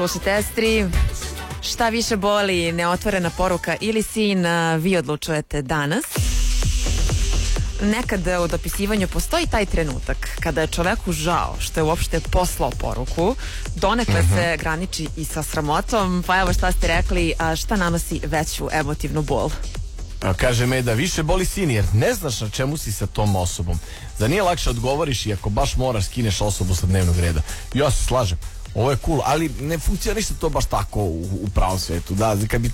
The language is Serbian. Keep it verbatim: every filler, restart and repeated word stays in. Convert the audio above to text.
Slušajte, estri, šta više boli, neotvorena poruka ili sin, vi odlučujete danas. Nekad u dopisivanju postoji taj trenutak kada je čoveku žao što je uopšte poslao poruku, donekle uh-huh. se graniči i sa sramotom, pa evo šta ste rekli, a šta nanosi veću emotivnu bol? A kaže me da više boli sin jer ne znaš na čemu si sa tom osobom. Da nije lakše odgovoriš i ako baš moraš skineš osobu sa dnevnog reda. Ja se slažem, ovo je cool, ali ne funkcioniše to baš tako u, u pravom svetu. Da, kad bi